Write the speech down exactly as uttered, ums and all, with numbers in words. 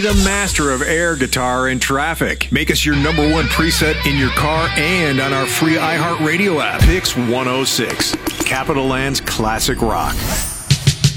the master of air, guitar, and traffic. Make us your number one preset in your car and on our free iHeartRadio app. Pix one oh six, Capital Land's classic rock.